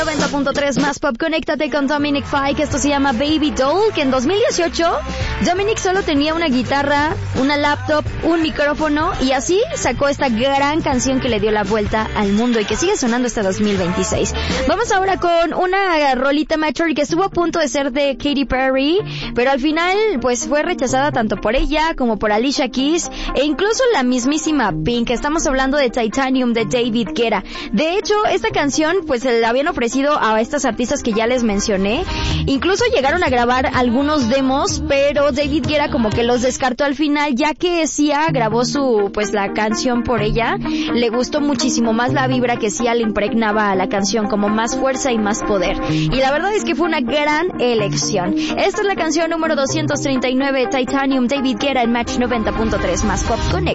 90.3 más pop, conéctate con Dominic Fike. Esto se llama Baby Doll, que en 2018 Dominic solo tenía una guitarra, una laptop, un micrófono y así sacó esta gran canción que le dio la vuelta al mundo y que sigue sonando hasta 2026. Vamos ahora con una rolita mature que estuvo a punto de ser de Katy Perry, pero al final pues fue rechazada tanto por ella como por Alicia Keys e incluso la mismísima Pink. Estamos hablando de Titanium de David Guetta. De hecho, esta canción pues se la habían ofrecido a estas artistas que ya les mencioné. Incluso llegaron a grabar algunos demos, pero David Guetta como que los descartó al final, ya que Sia grabó la canción por ella. Le gustó muchísimo más la vibra que Sia le impregnaba a la canción, como más fuerza y más poder. Y la verdad es que fue una gran elección. Esta es la canción número 239, Titanium, David Guetta en Match 90.3 más Pop Connect.